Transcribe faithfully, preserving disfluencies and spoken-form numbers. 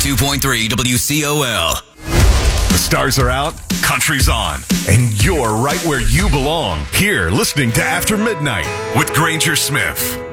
two point three W C O L. The stars are out, country's on, and you're right where you belong. Here, listening to After Midnight with Granger Smith.